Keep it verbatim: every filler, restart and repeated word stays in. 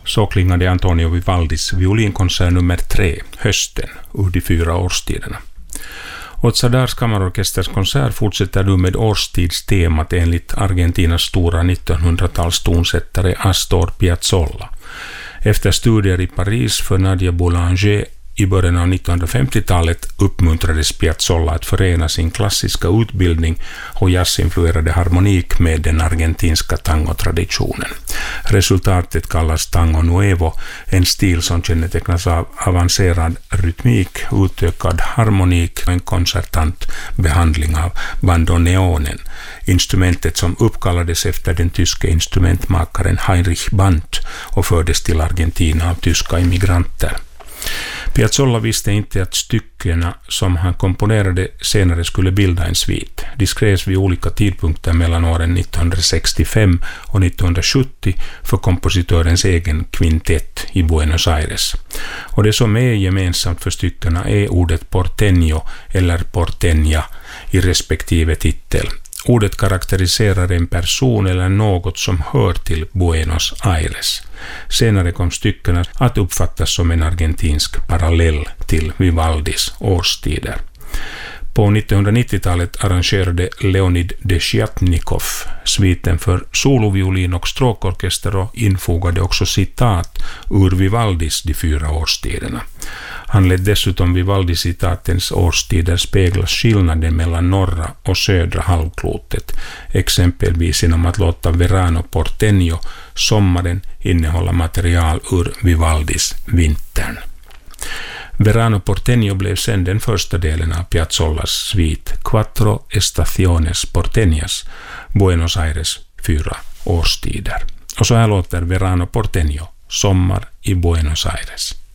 Så klingade Antonio Vivaldis violinkonsert nummer tre, Hösten, ur de fyra årstiderna. Ozzadars kammarorkesters konsert fortsätter nu med årstidstemat enligt Argentinas stora nittonhundratals tonsättare Astor Piazzolla. Efter studier i Paris för Nadia Boulanger i början av nittonhundrafemtiotalet uppmuntrades Piazzolla att förena sin klassiska utbildning och jazzinfluerade harmonik med den argentinska tangotraditionen. Resultatet kallas tango nuevo, en stil som kännetecknas av avancerad rytmik, utökad harmonik och en koncertant behandling av bandoneonen, instrumentet som uppkallades efter den tyske instrumentmakaren Heinrich Bandt och fördes till Argentina av tyska immigranter. Piazzolla visste inte att styckena som han komponerade senare skulle bilda en svit. De skrevs vid olika tidpunkter mellan åren nittonhundrasextiofem och nittonhundrasjuttio för kompositörens egen kvintett i Buenos Aires. Och det som är gemensamt för styckena är ordet porteño eller porteña i respektive titel. Ordet karaktäriserar en person eller något som hör till Buenos Aires. Senare kom styckena att uppfattas som en argentinsk parallell till Vivaldis årstider. På nittonhundranittiotalet arrangerade Leonid Desjatnikov sviten för soloviolin och stråkorkester och infogade också citat ur Vivaldis de fyra årstiderna. Han lät dessutom Vivaldi-citatens årstider spegla skillnaden mellan norra och södra halvklotet, exempelvis genom att låta Verano Porteño, sommaren, innehålla material ur Vivaldis vintern. Verano Porteño blev sedan den första delen av Piazzollas svit Quattro Estaciones Porteñas, Buenos Aires fyra årstider. Och så här låter Verano Porteño, sommar i Buenos Aires.